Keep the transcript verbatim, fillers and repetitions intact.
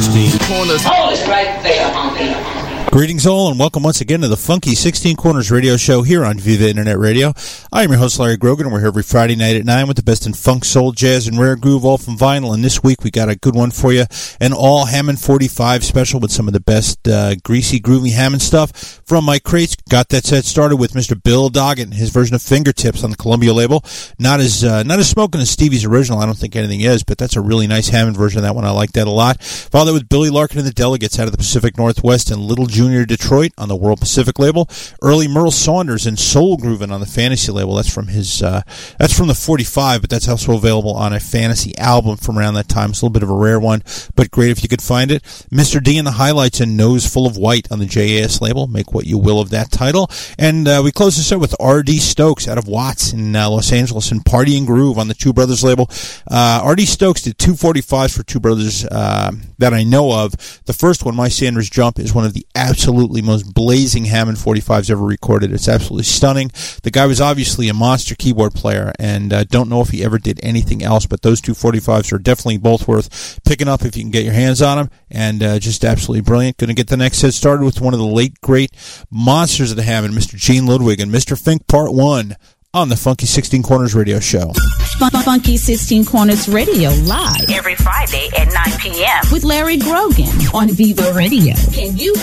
sixteen Corners. Hold it right there, honky. Greetings all, and welcome once again to the Funky sixteen Corners radio show here on Viva Internet Radio. I am your host, Larry Grogan, and we're here every Friday night at nine with the best in funk, soul, jazz, and rare groove, all from vinyl. And this week we got a good one for you, an all Hammond forty-five special with some of the best uh, greasy, groovy Hammond stuff from my crates. Got that set started with Mister Bill Doggett, his version of Fingertips on the Columbia label. Not as uh, not as smoking as Stevie's original, I don't think anything is, but that's a really nice Hammond version of that one. I like that a lot. Followed that with Billy Larkin and the Delegates out of the Pacific Northwest and Little Junior Detroit on the World Pacific label. Early Merle Saunders and Soul Groovin' on the Fantasy label. That's from his uh, that's from the forty-five, but that's also available on a Fantasy album from around that time. It's a little bit of a rare one, but great if you could find it. Mister D and the Highlights and Nose Full of White on the J A S label. Make what you will of that title. And uh, we close this out with R D Stokes out of Watts in uh, Los Angeles and Party and Groove on the Two Brothers label. Uh, R D Stokes did two forty-fives for Two Brothers uh, that I know of. The first one, My Sanders Jump, is one of the absolutely most blazing Hammond forty-fives ever recorded. It's absolutely stunning. The guy was obviously a monster keyboard player, and uh, don't know if he ever did anything else, but those two forty-fives are definitely both worth picking up if you can get your hands on them, and uh, just absolutely brilliant. Going to get the next set started with one of the late great monsters of the Hammond, Mister Gene Ludwig and Mister Fink Part one on the Funky sixteen Corners radio show. Funky sixteen Corners radio live Every Friday at nine p.m. with Larry Grogan on Viva Radio. Can you